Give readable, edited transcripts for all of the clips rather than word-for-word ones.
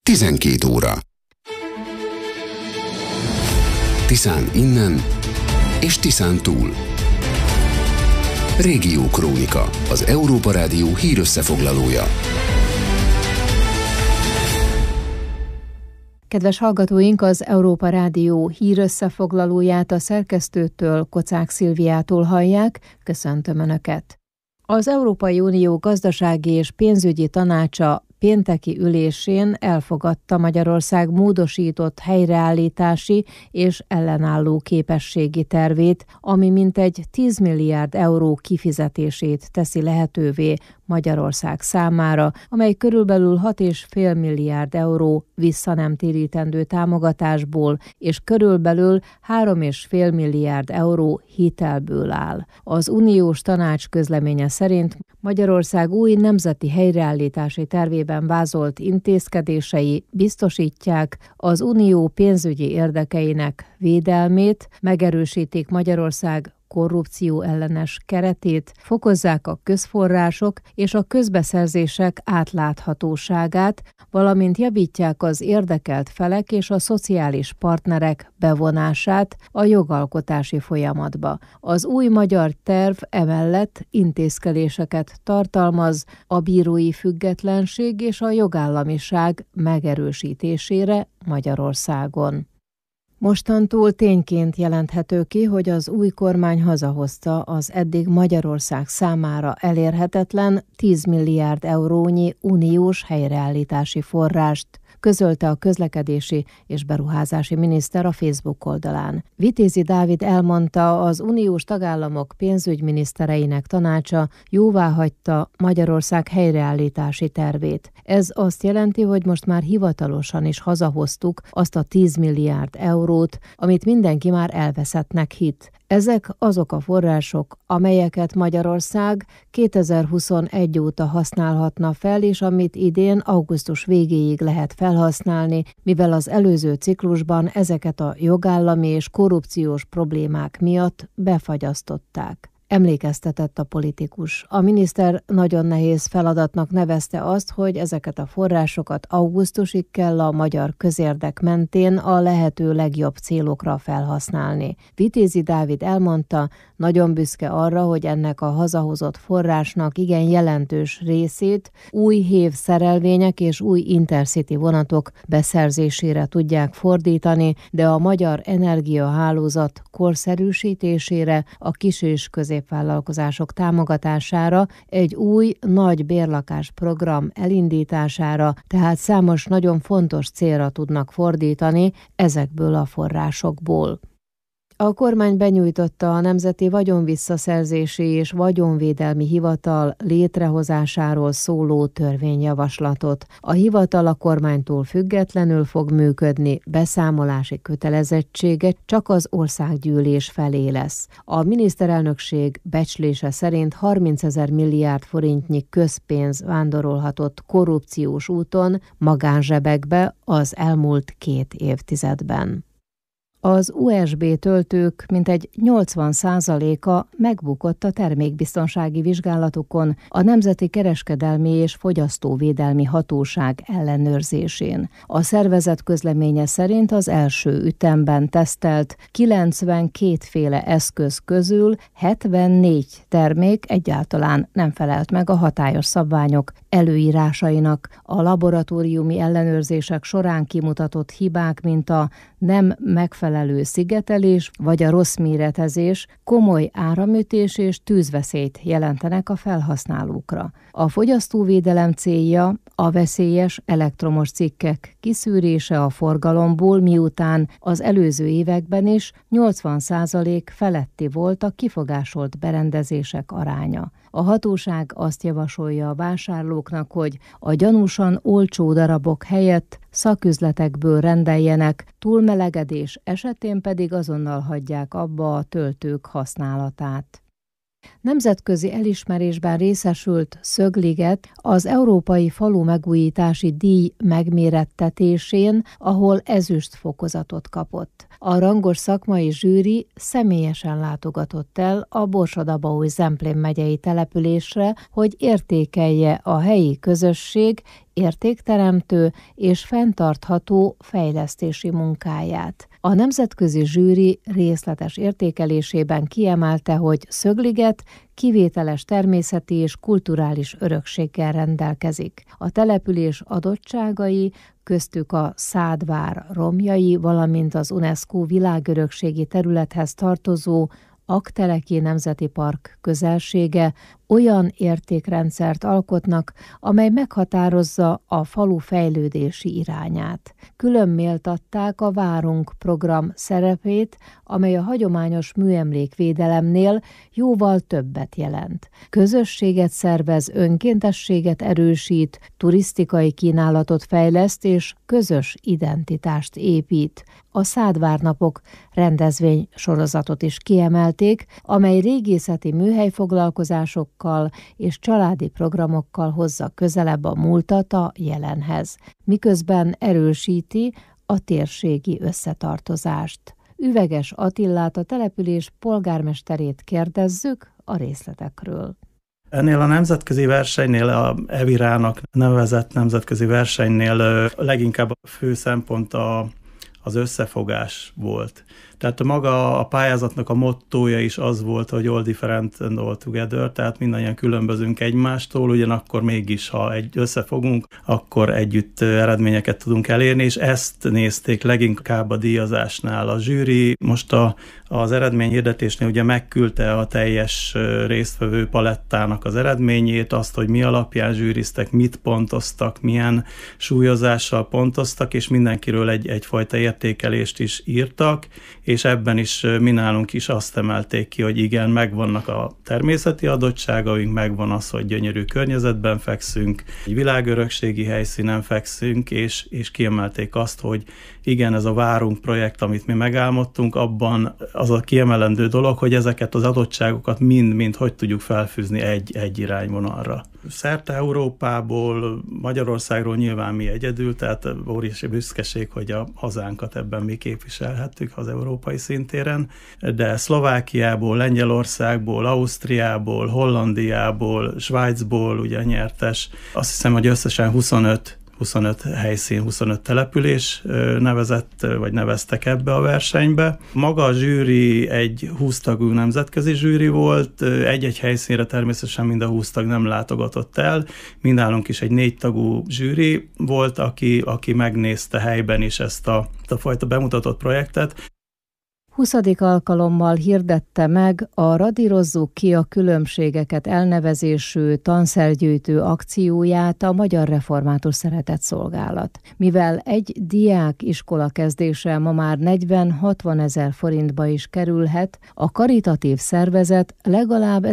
12 óra. Tiszán innen és Tiszán túl. Régiókrónika, az Európa Rádió hírösszefoglalója. Kedves hallgatóink, az Európa Rádió hírösszefoglalóját a szerkesztőtől, Kocák Szilviától hallják. Köszöntöm Önöket! Az Európai Unió gazdasági és pénzügyi tanácsa pénteki ülésén elfogadta Magyarország módosított helyreállítási és ellenálló képességi tervét, ami mintegy 10 milliárd euró kifizetését teszi lehetővé Magyarország számára, amely körülbelül 6,5 milliárd euró visszanemtérítendő támogatásból és körülbelül 3,5 milliárd euró hitelből áll. Az uniós tanács közleménye szerint Magyarország új nemzeti helyreállítási tervében vázolt intézkedései biztosítják az unió pénzügyi érdekeinek védelmét, megerősítik Magyarország korrupció ellenes keretét, fokozzák a közforrások és a közbeszerzések átláthatóságát, valamint javítják az érdekelt felek és a szociális partnerek bevonását a jogalkotási folyamatba. Az új magyar terv emellett intézkedéseket tartalmaz a bírói függetlenség és a jogállamiság megerősítésére Magyarországon. Mostantól tényként jelenthető ki, hogy az új kormány hazahozta az eddig Magyarország számára elérhetetlen 10 milliárd eurónyi uniós helyreállítási forrást, közölte a közlekedési és beruházási miniszter a Facebook oldalán. Vitézi Dávid elmondta, az uniós tagállamok pénzügyminisztereinek tanácsa jóváhagyta Magyarország helyreállítási tervét. Ez azt jelenti, hogy most már hivatalosan is hazahoztuk azt a 10 milliárd eurót, amit mindenki már elveszettnek hitt. Ezek azok a források, amelyeket Magyarország 2021 óta használhatna fel, és amit idén augusztus végéig lehet felhasználni, mivel az előző ciklusban ezeket a jogállami és korrupciós problémák miatt befagyasztották. Emlékeztetett a politikus. A miniszter nagyon nehéz feladatnak nevezte azt, hogy ezeket a forrásokat augusztusig kell a magyar közérdek mentén a lehető legjobb célokra felhasználni. Vitézi Dávid elmondta, nagyon büszke arra, hogy ennek a hazahozott forrásnak igen jelentős részét új hév szerelvények és új intercity vonatok beszerzésére tudják fordítani, de a magyar energiahálózat korszerűsítésére, a kis- és középvállalkozások támogatására, egy új nagy bérlakásprogram elindítására, tehát számos nagyon fontos célra tudnak fordítani ezekből a forrásokból. A kormány benyújtotta a Nemzeti Vagyonvisszaszerzési és Vagyonvédelmi Hivatal létrehozásáról szóló törvényjavaslatot. A hivatal a kormánytól függetlenül fog működni, beszámolási kötelezettsége csak az országgyűlés felé lesz. A miniszterelnökség becslése szerint 30 000 milliárd forintnyi közpénz vándorolhatott korrupciós úton magánzsebekbe az elmúlt 2 évtizedben. Az USB töltők mintegy 80%-a megbukott a termékbiztonsági vizsgálatokon a Nemzeti Kereskedelmi és Fogyasztóvédelmi Hatóság ellenőrzésén. A szervezet közleménye szerint az első ütemben tesztelt 92 féle eszköz közül 74 termék egyáltalán nem felelt meg a hatályos szabványok előírásainak. A laboratóriumi ellenőrzések során kimutatott hibák, mint a nem megfelelő szigetelés vagy a rossz méretezés, komoly áramütés és tűzveszélyt jelentenek a felhasználókra. A fogyasztóvédelem célja a veszélyes elektromos cikkek kiszűrése a forgalomból, miután az előző években is 80% feletti volt a kifogásolt berendezések aránya. A hatóság azt javasolja a vásárlóknak, hogy a gyanúsan olcsó darabok helyett szaküzletekből rendeljenek, túlmelegedés esetén pedig azonnal hagyják abba a töltők használatát. Nemzetközi elismerésben részesült Szögliget az Európai Falu Megújítási Díj megmérettetésén, ahol ezüst fokozatot kapott. A rangos szakmai zsűri személyesen látogatott el a Borsod-Abaúj-Zemplén megyei településre, hogy értékelje a helyi közösség értékteremtő és fenntartható fejlesztési munkáját. A nemzetközi zsűri részletes értékelésében kiemelte, hogy Szögliget kivételes természeti és kulturális örökséggel rendelkezik. A település adottságai, köztük a Szádvár romjai, valamint az UNESCO világörökségi területhez tartozó Aggteleki Nemzeti Park közelsége olyan értékrendszert alkotnak, amely meghatározza a falu fejlődési irányát. Külön méltatták a Várunk program szerepét, amely a hagyományos műemlékvédelemnél jóval többet jelent. Közösséget szervez, önkéntességet erősít, turisztikai kínálatot fejleszt és közös identitást épít. A Szádvárnapok rendezvény sorozatot is kiemelték, amely régészeti műhelyfoglalkozásokkal és családi programokkal hozza közelebb a múltat a jelenhez, miközben erősíti a térségi összetartozást. Üveges Attillát, a település polgármesterét kérdezzük a részletekről. Ennél a nemzetközi versenynél, a Evirának nevezett nemzetközi versenynél leginkább a fő szempont az összefogás volt. Tehát maga a pályázatnak a mottója is az volt, hogy all different and all together, tehát mindannyian különbözünk egymástól, ugyanakkor mégis, ha összefogunk, akkor együtt eredményeket tudunk elérni, és ezt nézték leginkább a díjazásnál. A zsűri most az eredményhirdetésnél ugye megküldte a teljes résztvevő palettának az eredményét, azt, hogy mi alapján zsűriztek, mit pontoztak, milyen súlyozással pontoztak, és mindenkiről egyfajta értékelést is írtak, és ebben is mi nálunk is azt emelték ki, hogy igen, megvannak a természeti adottságaink, megvan az, hogy gyönyörű környezetben fekszünk, egy világörökségi helyszínen fekszünk, és kiemelték azt, hogy igen, ez a Várunk projekt, amit mi megálmodtunk, abban az a kiemelendő dolog, hogy ezeket az adottságokat mind hogy tudjuk felfűzni egy irányvonalra. Szerte Európából, Magyarországról nyilván mi egyedül, tehát óriási büszkeség, hogy a hazánkat ebben mi képviselhettük az európai szintéren, de Szlovákiából, Lengyelországból, Ausztriából, Hollandiából, Svájcból ugye nyertes. Azt hiszem, hogy összesen 25 helyszín, 25 település neveztek ebbe a versenybe. Maga a zsűri egy 20 tagú nemzetközi zsűri volt, egy-egy helyszínre természetesen mind a 20 tag nem látogatott el, mindnálunk is egy 4 tagú zsűri volt, aki megnézte helyben is ezt a fajta bemutatott projektet. 20. alkalommal hirdette meg a Radírozzuk ki a különbségeket elnevezésű tanszergyűjtő akcióját a Magyar Református Szeretetszolgálat. Mivel egy diák iskola kezdése ma már 40-60 ezer forintba is kerülhet, a karitatív szervezet legalább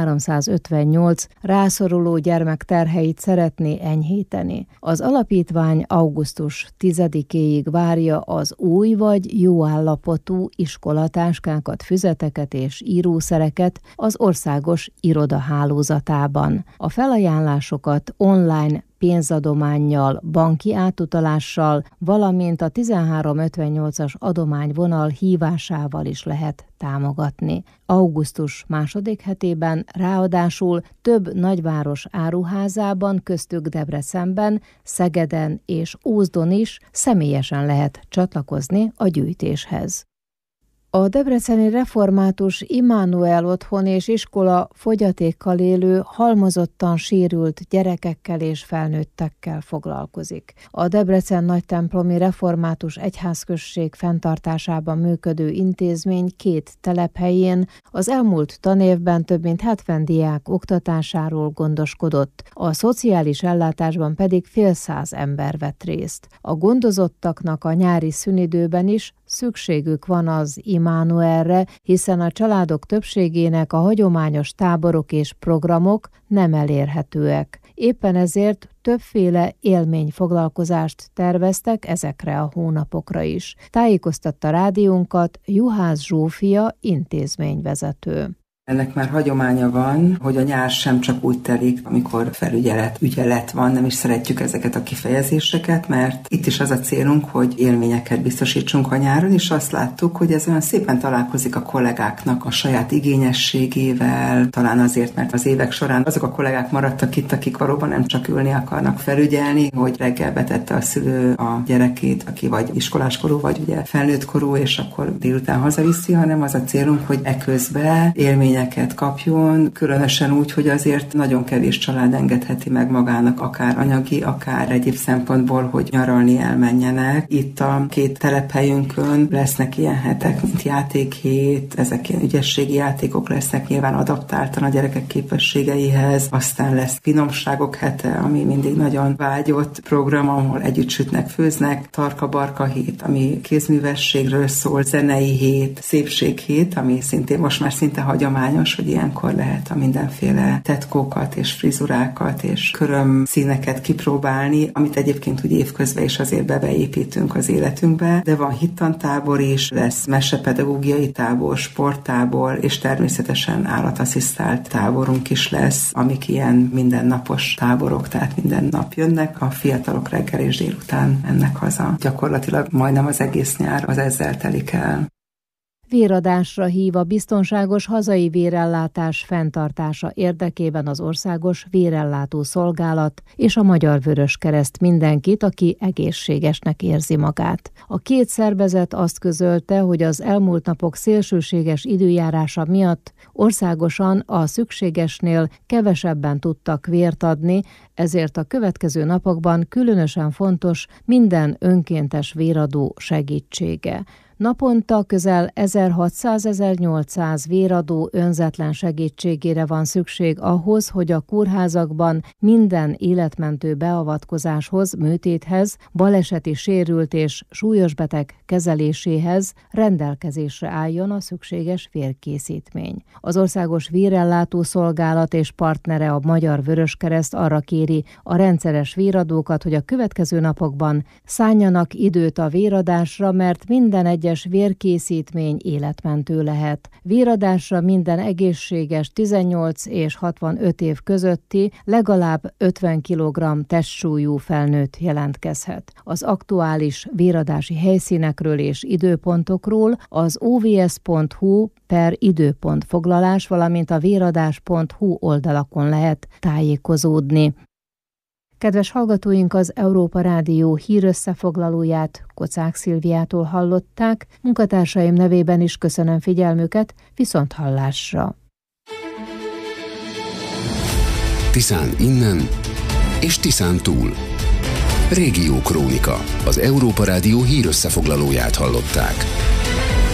1358 rászoruló gyermek terheit szeretné enyhíteni. Az alapítvány augusztus 10-éig várja az új vagy jó állapotú iskolatáskákat, füzeteket és írószereket az országos irodahálózatában. A felajánlásokat online pénzadománnyal, banki átutalással, valamint a 1358-as adományvonal hívásával is lehet támogatni. Augusztus második hetében ráadásul több nagyváros áruházában, köztük Debrecenben, Szegeden és Ózdon is személyesen lehet csatlakozni a gyűjtéshez. A debreceni református Immanuel Otthon és iskola fogyatékkal élő, halmozottan sérült gyerekekkel és felnőttekkel foglalkozik. A Debrecen nagytemplomi református egyházközség fenntartásában működő intézmény 2 telephelyén az elmúlt tanévben több mint 70 diák oktatásáról gondoskodott, a szociális ellátásban pedig fél száz ember vett részt. A gondozottaknak a nyári szünidőben is szükségük van az Immanuelre, hiszen a családok többségének a hagyományos táborok és programok nem elérhetőek. Éppen ezért többféle élményfoglalkozást terveztek ezekre a hónapokra is. Tájékoztatta rádiónkat Juhász Zsófia intézményvezető. Ennek már hagyománya van, hogy a nyár sem csak úgy telik, amikor felügyelet, ügyelet van, nem is szeretjük ezeket a kifejezéseket, mert itt is az a célunk, hogy élményeket biztosítsunk a nyáron, és azt láttuk, hogy ez olyan szépen találkozik a kollégáknak a saját igényességével, talán azért, mert az évek során azok a kollégák maradtak itt, akik valóban nem csak ülni akarnak felügyelni, hogy reggel betette a szülő a gyerekét, aki vagy iskoláskorú, vagy ugye felnőttkorú, és akkor délután hazaviszi, hanem az a célunk, hogy eközben élményeket kapjon, különösen úgy, hogy azért nagyon kevés család engedheti meg magának, akár anyagi, akár egyéb szempontból, hogy nyaralni elmenjenek. Itt a 2 telephelyünkön lesznek ilyen hetek, mint játékhét, ezek ilyen ügyességi játékok lesznek, nyilván adaptáltan a gyerekek képességeihez, aztán lesz finomságok hete, ami mindig nagyon vágyott program, ahol együtt sütnek, főznek, tarka-barka hét, ami kézművességről szól, zenei hét, szépséghét, ami szintén most már szinte hagyományos, hogy ilyenkor lehet a mindenféle tetkókat és frizurákat és körömszíneket kipróbálni, amit egyébként úgy évközben is azért beépítünk az életünkbe, de van hittantábor is, lesz mesepedagógiai tábor, sporttábor, és természetesen állatasszisztált táborunk is lesz, amik ilyen mindennapos táborok, tehát minden nap jönnek, a fiatalok reggel és délután mennek haza. Gyakorlatilag majdnem az egész nyár az ezzel telik el. Véradásra hív a biztonságos hazai vérellátás fenntartása érdekében az Országos Vérellátó Szolgálat és a Magyar Vöröskereszt mindenkit, aki egészségesnek érzi magát. A 2 szervezet azt közölte, hogy az elmúlt napok szélsőséges időjárása miatt országosan a szükségesnél kevesebben tudtak vért adni, ezért a következő napokban különösen fontos minden önkéntes véradó segítsége. Naponta közel 1600-1800 véradó önzetlen segítségére van szükség ahhoz, hogy a kórházakban minden életmentő beavatkozáshoz, műtéthez, baleseti sérült és súlyos beteg kezeléséhez rendelkezésre álljon a szükséges vérkészítmény. Az Országos Vérellátó Szolgálat és partnere a Magyar Vöröskereszt arra kéri a rendszeres véradókat, hogy a következő napokban szánjanak időt a véradásra, mert minden egyes vérkészítmény életmentő lehet. Véradásra minden egészséges 18 és 65 év közötti legalább 50 kg testsúlyú felnőtt jelentkezhet. Az aktuális véradási helyszínekről és időpontokról az ovs.hu/időpontfoglalás, valamint a véradás.hu oldalakon lehet tájékozódni. Kedves hallgatóink, az Európa Rádió hírösszefoglalóját Kocák Szilviától hallották, munkatársaim nevében is köszönöm figyelmüket, viszonthallásra. Tiszán innen és Tiszán túl. Régiókrónika, az Európa Rádió hírösszefoglalóját hallották.